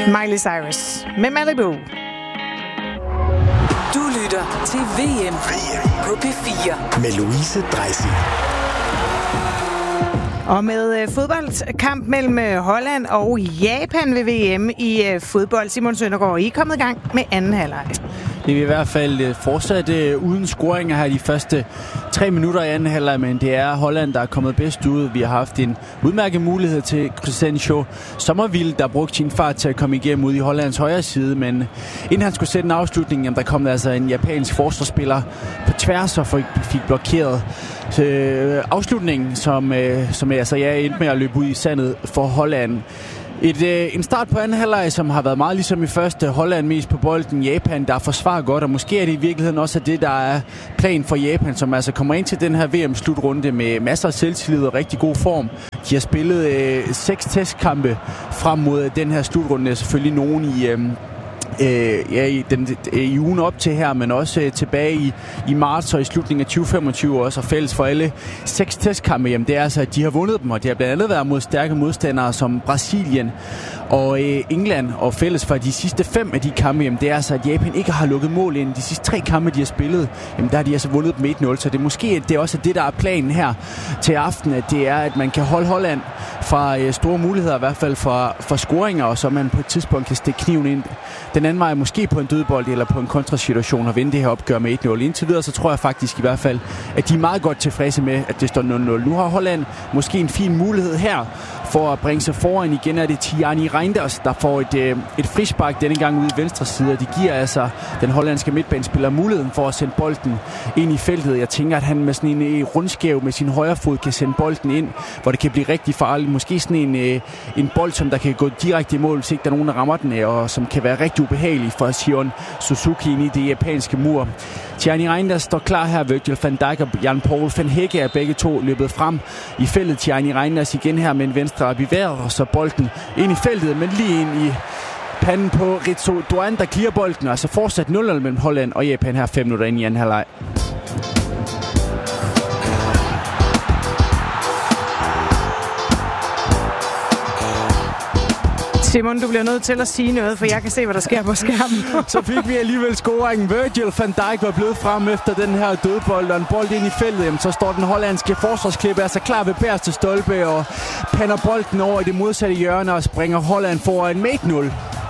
Miley Cyrus med Malibu. Du lytter til VM på P4 med Louise Dreisig. Og med fodboldkamp mellem Holland og Japan ved VM i fodbold. Simon Søndergaard, I er kommet i gang med anden halvleg. Det er i hvert fald fortsat uden scoringer her de første 3 minutter i anden halvleg, men det er Holland, der er kommet bedst ud. Vi har haft en udmærket mulighed til Crescencio Sommervilde, der brugte sin fart til at komme igennem ud i Hollands højre side, men inden han skulle sætte en afslutning, jamen, der kom der altså en japansk forsvarsspiller på tværs og fik blokeret afslutningen, som altså endte med at løbe ud i sandet for Holland. En start på anden halvleg, som har været meget ligesom i første. Holland mest på bolden, Japan der forsvarer godt, og måske er det i virkeligheden også det, der er plan for Japan, som altså kommer ind til den her VM-slutrunde med masser af selvtillid og rigtig god form. De har spillet 6 testkampe frem mod den her slutrunde, selvfølgelig nogen i ugen op til her, men også tilbage i marts og i slutningen af 2025 også, og fælles for alle 6 testkampe, jamen det er altså, at de har vundet dem, og det har blandt andet været mod stærke modstandere som Brasilien og England, og fælles for de sidste 5 af de kampe, jamen det er altså, at Japan ikke har lukket mål ind. De sidste 3 kampe, de har spillet, jamen der har de altså vundet dem 1-0, så det er måske det er også det, der er planen her til aften, at det er, at man kan holde Holland fra store muligheder, i hvert fald for scoringer, og så man på et tidspunkt kan stikke kniven ind den anden vej, måske på en dødbold eller på en kontrasituation og vinde det her opgør med 1-0. Indtil videre, så tror jeg faktisk i hvert fald, at de er meget godt tilfredse med, at det står 0-0. Nu har Holland måske en fin mulighed her for at bringe sig foran. Igen er det Tijani Reinders, der får et frispark denne gang ude i venstre side. Det giver altså den hollandske midtbanespiller muligheden for at sende bolden ind i feltet. Jeg tænker, at han med sådan en rundskæv med sin højre fod kan sende bolden ind, hvor det kan blive rigtig farligt. Måske sådan en bold, som der kan gå direkte i mål, hvis ikke der er nogen, der rammer den, og som kan være rigtig ubehagelig for Shion Suzuki ind i det japanske mur. Tijani Reinders står klar her. Virgil van Dijk og Jan-Paul van Hecke er begge to løbet frem i feltet. Tijani Reinders igen her med en venstre op i vejret, og så bolden ind i feltet, men lige ind i panden på Ritsu Doan, der clear bolden. Altså fortsat 0-0 mellem Holland og Japan her 5 minutter ind i anden halvleg. Simon, du bliver nødt til at sige noget, for jeg kan se, hvad der sker på skærmen. Så fik vi alligevel scoringen. Virgil van Dijk var blevet frem efter den her dødbold, og en bold ind i feltet. Jamen, så står den hollandske forsvarsklippe altså klar ved bagerste stolpe og pander bolden over i det modsatte hjørne og springer Holland foran med 1-0.